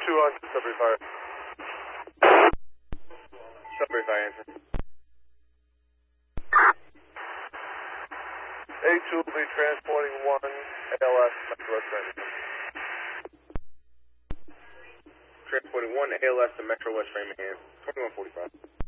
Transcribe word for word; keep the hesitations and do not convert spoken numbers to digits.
two on Sudbury Fire. Sudbury Fire answer. A two will be transporting one A L S Metro West Framingham. Transporting one A L S to Metro West Framingham, twenty-one forty-five.